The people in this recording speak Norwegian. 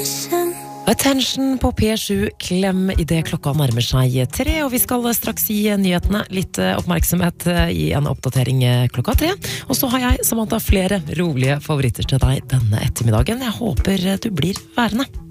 Attention på P7, klem I det klokka nærmer seg 3, og vi skal straks gi nyhetene litt oppmerksomhet I en oppdatering klokka 3. Og så har jeg, Samantha, flere rolige favoritter til deg denne ettermiddagen. Jeg håper du blir værende.